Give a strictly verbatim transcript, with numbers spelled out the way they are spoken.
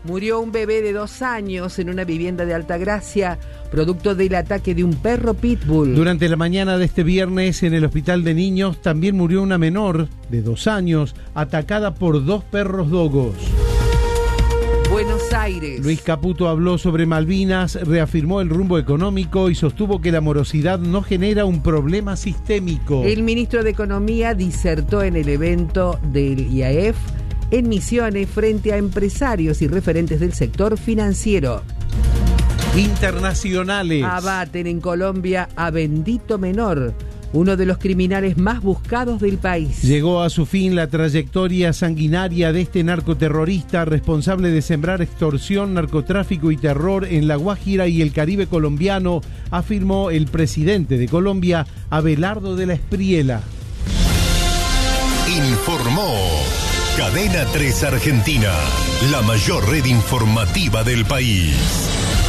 Murió un bebé de dos años en una vivienda de Altagracia, producto del ataque de un perro pitbull. Durante la mañana de este viernes, en el hospital de niños, también murió una menor de dos años, atacada por dos perros dogos. Buenos Aires. Luis Caputo habló sobre Malvinas, reafirmó el rumbo económico y sostuvo que la morosidad no genera un problema sistémico. El ministro de Economía disertó en el evento del I A E F en Misiones frente a empresarios y referentes del sector financiero. Internacionales. Abaten en Colombia a Bendito Menor, uno de los criminales más buscados del país. Llegó a su fin la trayectoria sanguinaria de este narcoterrorista responsable de sembrar extorsión, narcotráfico y terror en La Guajira y el Caribe colombiano, afirmó el presidente de Colombia, Abelardo de la Espriella. Informó Cadena tres Argentina, la mayor red informativa del país.